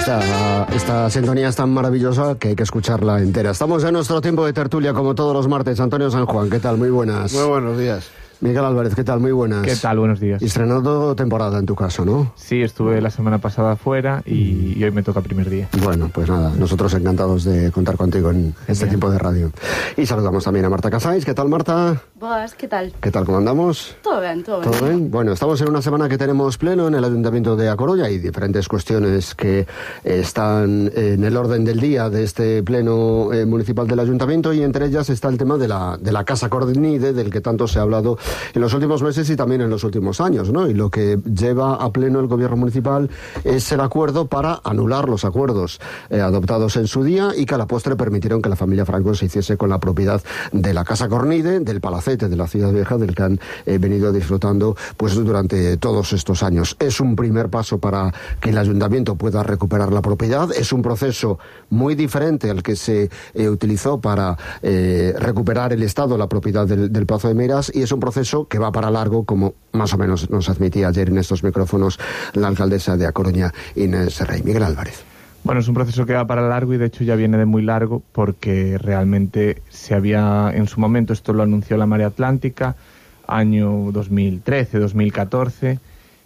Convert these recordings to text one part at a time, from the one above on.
Esta sintonía es tan maravillosa que hay que escucharla entera. Estamos en nuestro tiempo de tertulia como todos los martes. Antonio San Juan, ¿qué tal? Muy buenas. Muy buenos días. Miguel Álvarez, ¿qué tal? Muy buenas. ¿Qué tal? Buenos días. Y estrenando temporada en tu caso, ¿no? Sí, estuve la semana pasada fuera y hoy me toca primer día. Bueno, pues nada, nosotros encantados de contar contigo en este tiempo de radio. Y saludamos también a Marta Casais. ¿Qué tal, Marta? Boas, ¿qué tal? ¿Qué tal? ¿Cómo andamos? Todo bien, todo bien. ¿Todo bien? Bueno, estamos en una semana que tenemos pleno en el Ayuntamiento de A Coruña. Hay diferentes cuestiones que están en el orden del día de este pleno municipal del Ayuntamiento, y entre ellas está el tema de la Casa Cornide, del que tanto se ha hablado en los últimos meses y también en los últimos años, ¿no? Y lo que lleva a pleno el gobierno municipal es el acuerdo para anular los acuerdos adoptados en su día y que a la postre permitieron que la familia Franco se hiciese con la propiedad de la Casa Cornide, del palacete de la Ciudad Vieja, del que han venido disfrutando pues durante todos estos años. Es un primer paso para que el ayuntamiento pueda recuperar la propiedad. Es un proceso muy diferente al que se utilizó para recuperar el Estado la propiedad del Pazo de Meirás, y es un proceso que va para largo, como más o menos nos admitía ayer en estos micrófonos la alcaldesa de A Coruña, Inés Rey. Miguel Álvarez. Bueno, es un proceso que va para largo y de hecho ya viene de muy largo, porque realmente se había, en su momento, esto lo anunció la Marea Atlántica, año 2013, 2014,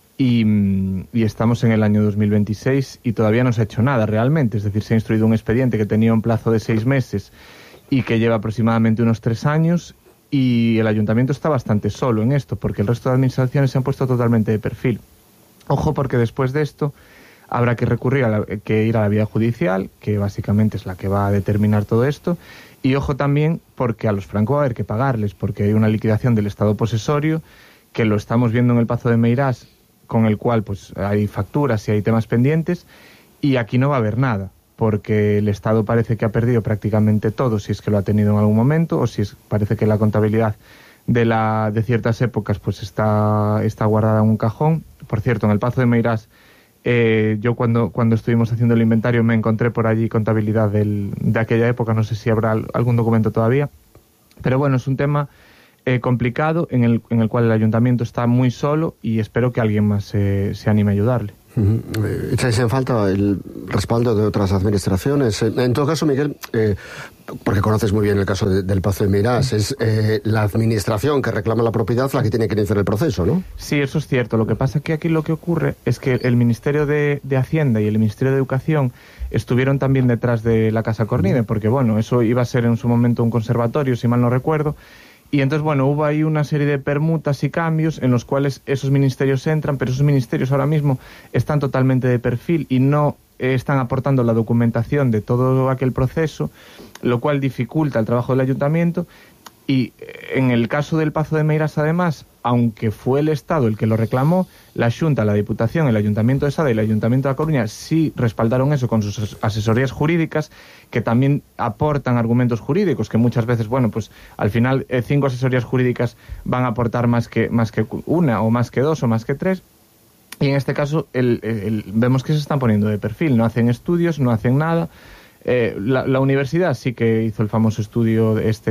y estamos en el año 2026 y todavía no se ha hecho nada realmente. Es decir, se ha instruido un expediente que tenía un plazo de 6 meses y que lleva aproximadamente unos 3 años, y el ayuntamiento está bastante solo en esto, porque el resto de administraciones se han puesto totalmente de perfil. Ojo, porque después de esto habrá que recurrir ir a la vía judicial, que básicamente es la que va a determinar todo esto. Y ojo también, porque a los Franco va a haber que pagarles, porque hay una liquidación del Estado posesorio, que lo estamos viendo en el Pazo de Meirás, con el cual pues hay facturas y hay temas pendientes, y aquí no va a haber nada, porque el Estado parece que ha perdido prácticamente todo, si es que lo ha tenido en algún momento, o si parece que la contabilidad de ciertas épocas pues está guardada en un cajón. Por cierto, en el Pazo de Meirás, yo cuando estuvimos haciendo el inventario me encontré por allí contabilidad de aquella época, no sé si habrá algún documento todavía, pero bueno, es un tema complicado en el cual el ayuntamiento está muy solo, y espero que alguien más se anime a ayudarle. ¿Echáis en falta el respaldo de otras administraciones? En todo caso, Miguel, porque conoces muy bien el caso del Pazo de Meirás, es la administración que reclama la propiedad la que tiene que iniciar el proceso, ¿no? Sí, eso es cierto. Lo que pasa es que aquí lo que ocurre es que el Ministerio de Hacienda y el Ministerio de Educación estuvieron también detrás de la Casa Cornide, porque bueno, eso iba a ser en su momento un conservatorio, si mal no recuerdo. Y entonces, bueno, hubo ahí una serie de permutas y cambios en los cuales esos ministerios entran, pero esos ministerios ahora mismo están totalmente de perfil y no están aportando la documentación de todo aquel proceso, lo cual dificulta el trabajo del ayuntamiento. Y en el caso del Pazo de Meirás, además, aunque fue el Estado el que lo reclamó, la Xunta, la Diputación, el Ayuntamiento de Sada y el Ayuntamiento de A Coruña sí respaldaron eso con sus asesorías jurídicas, que también aportan argumentos jurídicos, que muchas veces, bueno, pues al final 5 asesorías jurídicas van a aportar más que una, o más que 2, o más que 3. Y en este caso vemos que se están poniendo de perfil, no hacen estudios, no hacen nada. La universidad sí que hizo el famoso estudio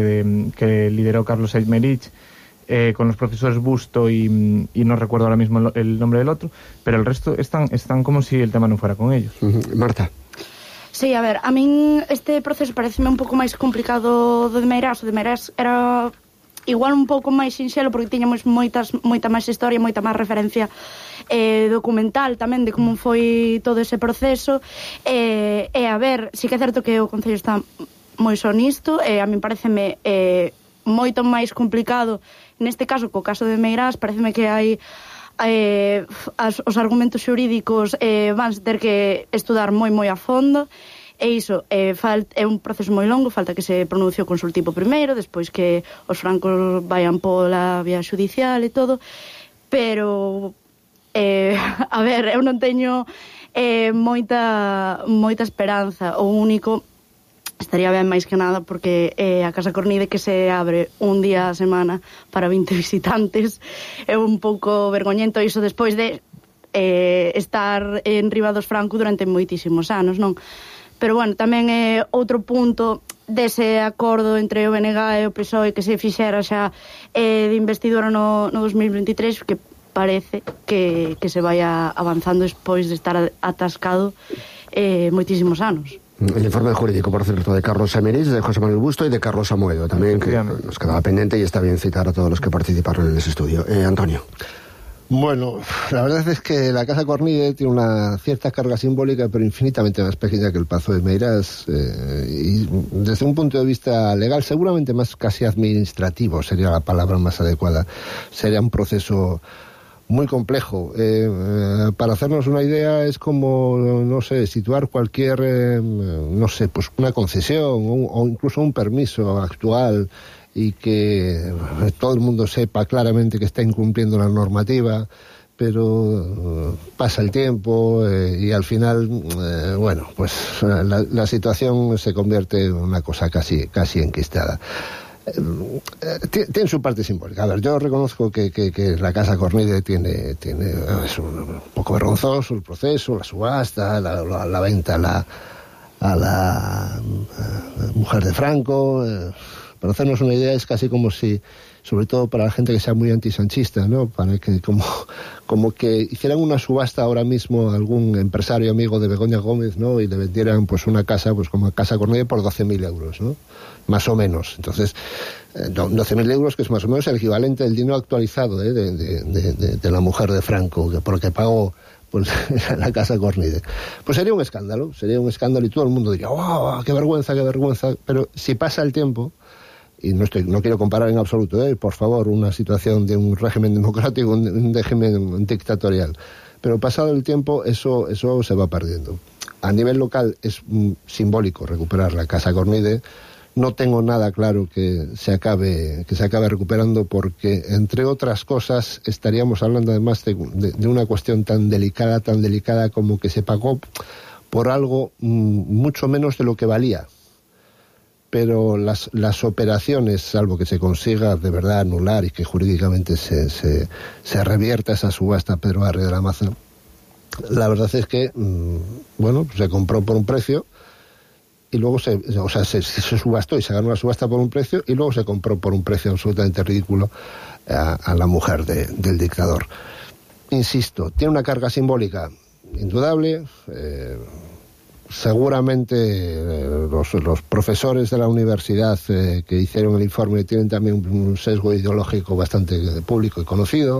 que lideró Carlos Aymerich, con los profesores Busto y no recuerdo ahora mismo el nombre del otro, pero el resto están como si el tema no fuera con ellos. Marta. Sí, a ver, a min este proceso pareceme un pouco máis complicado do de Meirás. O de Meirás era igual un pouco máis sinxelo, porque tiñamos moita máis historia, moita máis referencia documental tamén de como foi todo ese proceso. E a ver, sí que é certo que o Concello está moi só nisto, a min pareceme moito máis complicado neste caso, co caso de Meirás. Pareceme que hai os argumentos xurídicos van ter que estudar moi a fondo, e iso é un proceso moi longo. Falta que se pronuncie o consultivo primeiro, despois que os francos vayan pola vía judicial e todo, pero a ver, eu non teño moita esperanza. O único estaría ben máis que nada porque a Casa Cornide, que se abre un día a semana para 20 visitantes, é un pouco vergoñento iso despois de estar en riba dos Franco durante moitísimos anos, non? Pero bueno, tamén é outro punto dese acordo entre o BNG e o PSOE que se fixera xa de investidura no 2023, que parece que se vaya avanzando despois de estar atascado moitísimos anos. El informe jurídico, por cierto, de Carlos Semerich, de José Manuel Busto y de Carlos Amoedo también, que nos quedaba pendiente y está bien citar a todos los que participaron en ese estudio. Antonio. Bueno, la verdad es que la Casa Cornide tiene una cierta carga simbólica, pero infinitamente más pequeña que el Pazo de Meirás, y desde un punto de vista legal, seguramente más casi administrativo sería la palabra más adecuada. Sería un proceso muy complejo. Para hacernos una idea, es como, no sé, situar cualquier, no sé, pues una concesión o incluso un permiso actual y que todo el mundo sepa claramente que está incumpliendo la normativa, pero pasa el tiempo y al final, bueno, pues la situación se convierte en una cosa casi enquistada. Tiene su parte simbólica. A ver, yo reconozco que la Casa Cornide tiene es un poco vergonzoso el proceso, la subasta, la venta a la mujer de Franco. Para hacernos una idea, es casi como si, sobre todo para la gente que sea muy antisanchista, ¿no? Para que como que hicieran una subasta ahora mismo a algún empresario amigo de Begoña Gómez, ¿no? Y le vendieran pues una casa, pues como Casa Cornide, por 12.000 euros, ¿no? Más o menos. Entonces, 12.000 euros, que es más o menos el equivalente del dinero actualizado de la mujer de Franco, porque pagó pues la Casa Cornide. Pues sería un escándalo y todo el mundo diría, ¡wow! ¡Qué vergüenza! Pero si pasa el tiempo, y no quiero comparar en absoluto, por favor, una situación de un régimen democrático, un régimen dictatorial, pero pasado el tiempo eso se va perdiendo. A nivel local es simbólico recuperar la Casa Cornide. No tengo nada claro que se acabe recuperando, porque, entre otras cosas, estaríamos hablando además de una cuestión tan delicada como que se pagó por algo mucho menos de lo que valía. Pero las operaciones, salvo que se consiga de verdad anular y que jurídicamente se revierta esa subasta a Pedro Barrio de la Maza, la verdad es que, bueno, se compró por un precio y luego se subastó y se ganó la subasta por un precio y luego se compró por un precio absolutamente ridículo a la mujer del dictador. Insisto, tiene una carga simbólica indudable. Seguramente los profesores de la universidad que hicieron el informe tienen también un sesgo ideológico bastante público y conocido.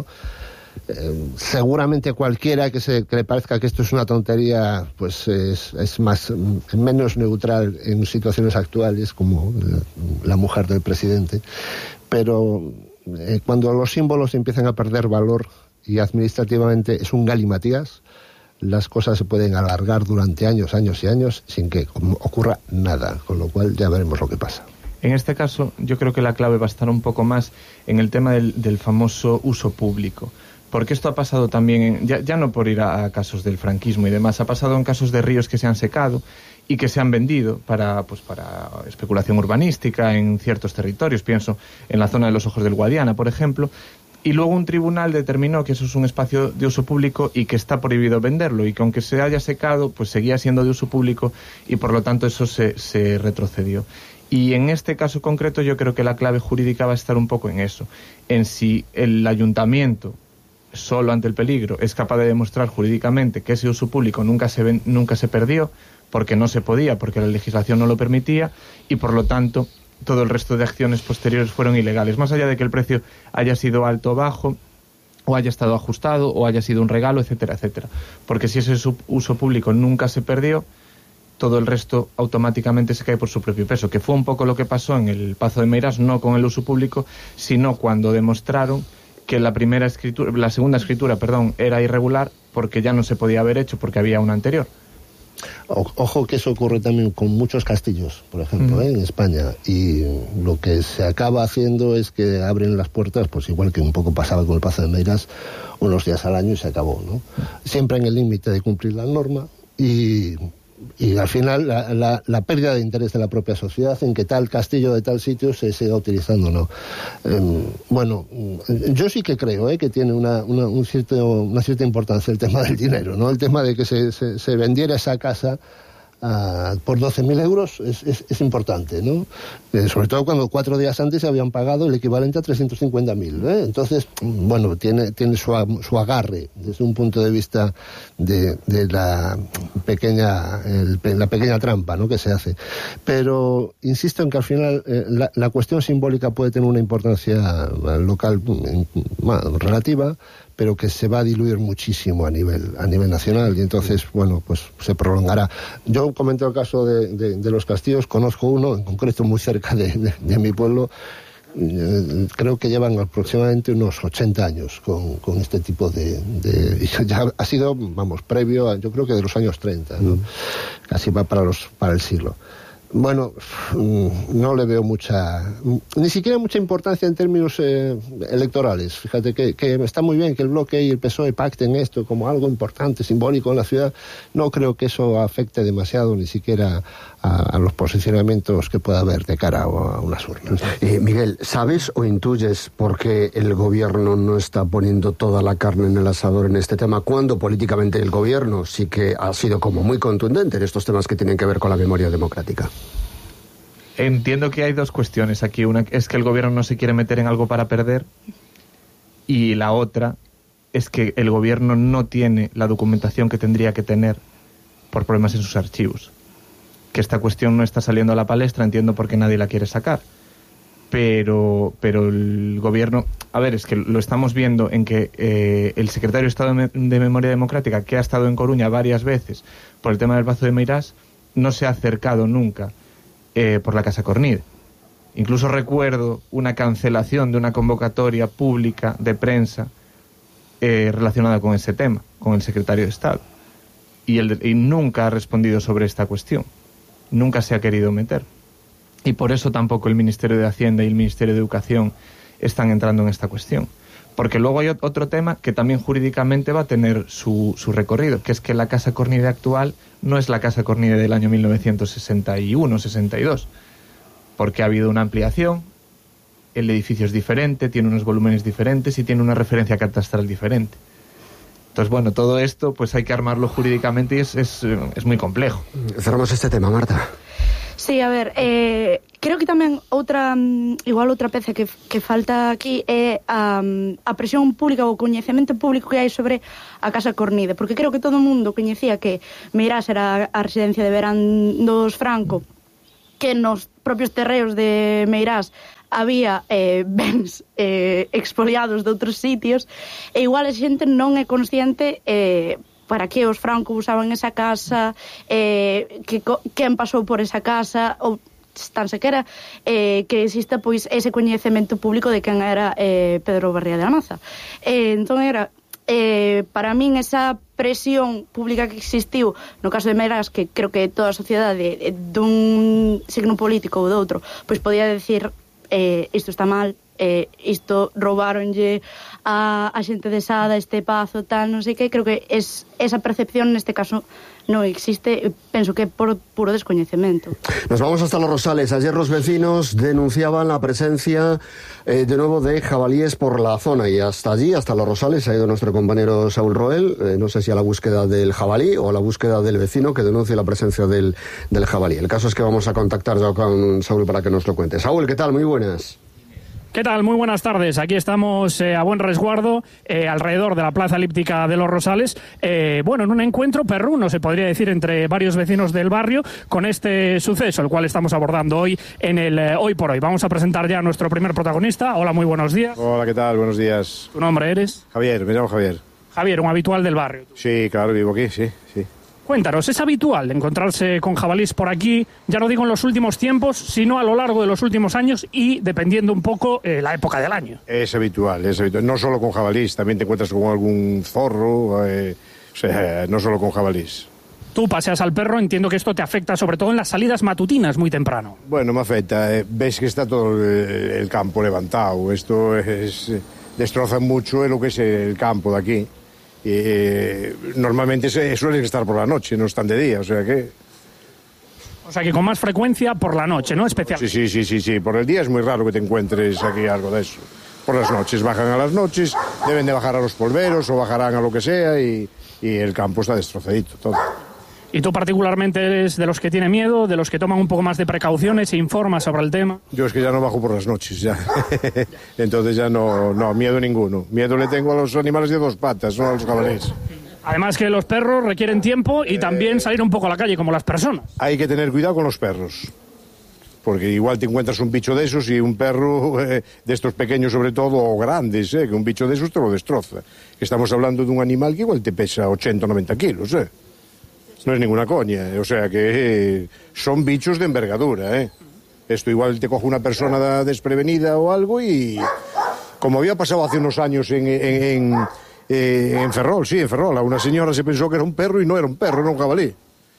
Seguramente cualquiera que le parezca que esto es una tontería, pues es menos neutral en situaciones actuales, como la mujer del presidente. Pero cuando los símbolos empiezan a perder valor y administrativamente es un galimatías, las cosas se pueden alargar durante años y años sin que ocurra nada, con lo cual ya veremos lo que pasa. En este caso, yo creo que la clave va a estar un poco más en el tema del famoso uso público, porque esto ha pasado también, ya no por ir a casos del franquismo y demás, ha pasado en casos de ríos que se han secado y que se han vendido para especulación urbanística en ciertos territorios. Pienso en la zona de los Ojos del Guadiana, por ejemplo. Y luego un tribunal determinó que eso es un espacio de uso público y que está prohibido venderlo, y que aunque se haya secado, pues seguía siendo de uso público y por lo tanto eso se retrocedió. Y en este caso concreto yo creo que la clave jurídica va a estar un poco en eso, en si el ayuntamiento, solo ante el peligro, es capaz de demostrar jurídicamente que ese uso público nunca se perdió, porque no se podía, porque la legislación no lo permitía, y por lo tanto todo el resto de acciones posteriores fueron ilegales, más allá de que el precio haya sido alto o bajo, o haya estado ajustado, o haya sido un regalo, etcétera, etcétera. Porque si ese uso público nunca se perdió, todo el resto automáticamente se cae por su propio peso, que fue un poco lo que pasó en el Pazo de Meirás, no con el uso público, sino cuando demostraron que la segunda escritura, era irregular, porque ya no se podía haber hecho porque había una anterior. Ojo que eso ocurre también con muchos castillos, por ejemplo, en España, y lo que se acaba haciendo es que abren las puertas, pues igual que un poco pasaba con el Pazo de Meirás, unos días al año y se acabó, ¿no? Siempre en el límite de cumplir la norma y al final la pérdida de interés de la propia sociedad en que tal castillo de tal sitio se siga utilizando, ¿no? Bueno, yo sí que creo que tiene una cierta importancia el tema del dinero, ¿no? El tema de que se vendiera esa casa por 12.000 euros es importante, ¿no? Sobre todo cuando 4 días antes se habían pagado el equivalente a 350.000, ¿eh? Entonces, bueno, tiene su agarre desde un punto de vista de la pequeña trampa, ¿no?, que se hace. Pero insisto en que al final la cuestión simbólica puede tener una importancia local relativa, pero que se va a diluir muchísimo a nivel nacional, y entonces, bueno, pues se prolongará. Yo comento el caso de Los Castillos, conozco uno en concreto muy cerca de mi pueblo. Creo que llevan aproximadamente unos 80 años con este tipo ya ha sido, vamos, previo a, yo creo que de los años 30, ¿no? Casi va para el siglo. Bueno, no le veo ni siquiera mucha importancia en términos electorales. Fíjate que está muy bien que el Bloque y el PSOE pacten esto como algo importante, simbólico en la ciudad. No creo que eso afecte demasiado ni siquiera a los posicionamientos que pueda haber de cara a unas urnas. Miguel, ¿sabes o intuyes por qué el gobierno no está poniendo toda la carne en el asador en este tema, cuando políticamente el gobierno sí que ha sido como muy contundente en estos temas que tienen que ver con la memoria democrática? Entiendo que hay dos cuestiones aquí. Una es que el gobierno no se quiere meter en algo para perder, y la otra es que el gobierno no tiene la documentación que tendría que tener por problemas en sus archivos. Que esta cuestión no está saliendo a la palestra, entiendo por qué nadie la quiere sacar. Pero el gobierno... A ver, es que lo estamos viendo en que el secretario de Estado de Memoria Democrática, que ha estado en Coruña varias veces por el tema del Bazo de Meirás, no se ha acercado nunca por la Casa Cornide. Incluso recuerdo una cancelación de una convocatoria pública de prensa relacionada con ese tema, con el secretario de Estado. Y nunca ha respondido sobre esta cuestión. Nunca se ha querido meter. Y por eso tampoco el Ministerio de Hacienda y el Ministerio de Educación están entrando en esta cuestión. Porque luego hay otro tema que también jurídicamente va a tener su recorrido, que es que la Casa Cornide actual no es la Casa Cornide del año 1961-62, porque ha habido una ampliación, el edificio es diferente, tiene unos volúmenes diferentes y tiene una referencia catastral diferente. Entonces, bueno, todo esto pues hay que armarlo jurídicamente y es muy complejo. Cerramos este tema, Marta. Sí, a ver, creo que tamén outra peza que falta aquí é a presión pública ou o coñecemento público que hai sobre a Casa Cornide, porque creo que todo o mundo coñecía que Meirás era a residencia de verán dos Franco, que nos propios terreos de Meirás había bens expoliados de outros sitios, e igual a xente non é consciente para que os Franco usaban esa casa, quen pasou por esa casa, ou tan sequera que exista pois ese coñecemento público de quen era Pedro Barría de la Maza. Entón era para min esa presión pública que existiu no caso de Meirás, que creo que toda a sociedade dun signo político ou doutro pois podía decir isto está mal, isto roubaronlle a xente de Sada, este pazo, tal, non sei que. Creo que esa percepción neste caso non existe, penso que por puro descoñecemento. Nos vamos hasta Los Rosales. Ayer los vecinos denunciaban la presencia de nuevo de jabalíes por la zona, y hasta allí, hasta Los Rosales, ha ido nuestro compañero Saúl Roel, no sé si a la búsqueda del jabalí o a la búsqueda del vecino que denuncia la presencia del jabalí. El caso es que vamos a contactar ya con Saúl para que nos lo cuente. Saúl, ¿qué tal? Muy buenas. ¿Qué tal? Muy buenas tardes. Aquí estamos a buen resguardo alrededor de la plaza elíptica de Los Rosales. En un encuentro perruno, se podría decir, entre varios vecinos del barrio con este suceso, el cual estamos abordando hoy en el Hoy por Hoy. Vamos a presentar ya a nuestro primer protagonista. Hola, muy buenos días. Hola, ¿qué tal? Buenos días. ¿Tu nombre eres? Javier, me llamo Javier. Javier, un habitual del barrio. Sí, claro, vivo aquí, sí. Cuéntanos, ¿es habitual encontrarse con jabalíes por aquí, ya no digo en los últimos tiempos, sino a lo largo de los últimos años y dependiendo un poco la época del año? Es habitual. No solo con jabalíes, también te encuentras con algún zorro, no solo con jabalíes. Tú paseas al perro, entiendo que esto te afecta sobre todo en las salidas matutinas muy temprano. Bueno, me afecta. Ves que está todo el campo levantado. Esto destroza mucho lo que es el campo de aquí. Normalmente suelen estar por la noche, no están de día, o sea que con más frecuencia por la noche, ¿no? Especialmente. Sí. Por el día es muy raro que te encuentres aquí algo de eso. Por las noches, bajan a las noches, deben de bajar a los polveros o bajarán a lo que sea y el campo está destrozadito todo. ¿Y tú particularmente eres de los que tiene miedo, de los que toman un poco más de precauciones, se informa sobre el tema? Yo es que ya no bajo por las noches, ya. Entonces ya no, miedo ninguno. Miedo le tengo a los animales de 2 patas, no a los jabalíes. Además que los perros requieren tiempo y también salir un poco a la calle, como las personas. Hay que tener cuidado con los perros. Porque igual te encuentras un bicho de esos y un perro de estos pequeños sobre todo, o grandes, que un bicho de esos te lo destroza. Estamos hablando de un animal que igual te pesa 80 o 90 kilos, No es ninguna coña, o sea que son bichos de envergadura, Esto igual te coge una persona desprevenida o algo y... Como había pasado hace unos años en Ferrol, sí, en Ferrol, una señora se pensó que era un perro y no era un perro, era un jabalí.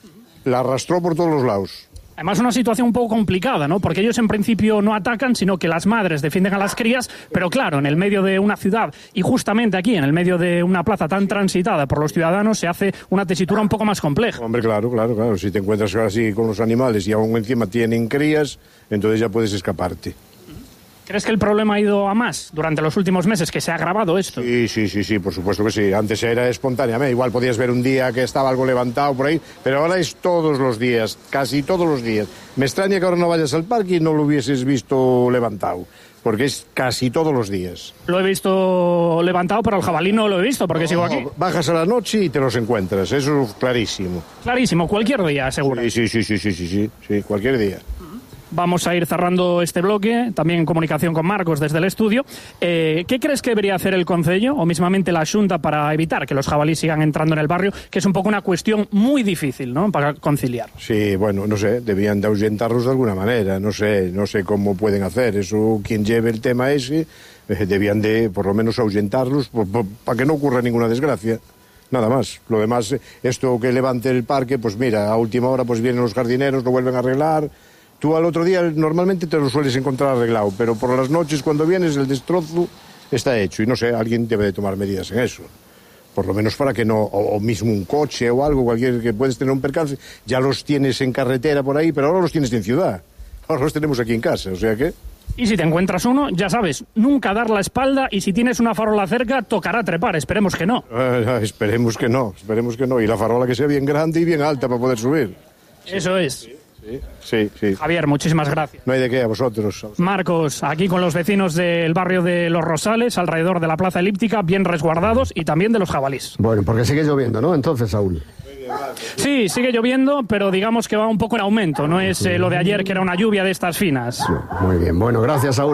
La arrastró por todos los lados. Además, una situación un poco complicada, ¿no? Porque ellos en principio no atacan, sino que las madres defienden a las crías, pero claro, en el medio de una ciudad y justamente aquí, en el medio de una plaza tan transitada por los ciudadanos, se hace una tesitura un poco más compleja. Hombre, claro. Si te encuentras así con los animales y aún encima tienen crías, entonces ya puedes escaparte. ¿Crees que el problema ha ido a más durante los últimos meses, que se ha agravado esto? Sí, por supuesto que sí. Antes era espontáneamente. Igual podías ver un día que estaba algo levantado por ahí, pero ahora es todos los días, casi todos los días. Me extraña que ahora no vayas al parque y no lo hubieses visto levantado, porque es casi todos los días. Lo he visto levantado, pero el jabalí no lo he visto, porque sigo aquí. Bajas a la noche y te los encuentras, eso es clarísimo. Clarísimo, cualquier día, seguro. Sí, cualquier día. Vamos a ir cerrando este bloque, también en comunicación con Marcos desde el estudio. ¿Qué crees que debería hacer el Concello o mismamente la Xunta para evitar que los jabalíes sigan entrando en el barrio, que es un poco una cuestión muy difícil, ¿no?, para conciliar? Sí, bueno, no sé, debían de ahuyentarlos de alguna manera, no sé cómo pueden hacer eso, quien lleve el tema ese, debían de por lo menos ahuyentarlos para que no ocurra ninguna desgracia. Nada más. Lo demás, esto que levante el parque, pues mira, a última hora pues vienen los jardineros, lo vuelven a arreglar. Tú al otro día normalmente te lo sueles encontrar arreglado, pero por las noches cuando vienes el destrozo está hecho y no sé, alguien debe de tomar medidas en eso. Por lo menos para que no, o mismo un coche o algo, cualquier que puedes tener un percance, ya los tienes en carretera por ahí, pero ahora los tienes en ciudad. Ahora los tenemos aquí en casa, o sea que... Y si te encuentras uno, ya sabes, nunca dar la espalda y si tienes una farola cerca, tocará trepar, esperemos que no. Esperemos que no. Y la farola que sea bien grande y bien alta para poder subir. Eso es. Sí. Javier, muchísimas gracias. No hay de qué, a vosotros. Marcos, aquí con los vecinos del barrio de Los Rosales, alrededor de la Plaza Elíptica, bien resguardados y también de los jabalíes. Bueno, porque sigue lloviendo, ¿no? Entonces, Saúl. Sí, sigue lloviendo, pero digamos que va un poco en aumento. No es lo de ayer, que era una lluvia de estas finas. Muy bien. Bueno, gracias, Saúl.